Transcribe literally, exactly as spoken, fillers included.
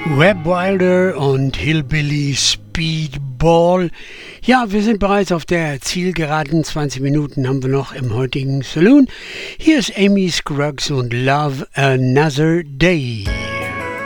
Webb Wilder und Hillbilly Speedball. Ja, wir sind bereits auf der Zielgeraden. zwanzig Minuten haben wir noch im heutigen Saloon. Hier ist Amy Scruggs und Love Another Day.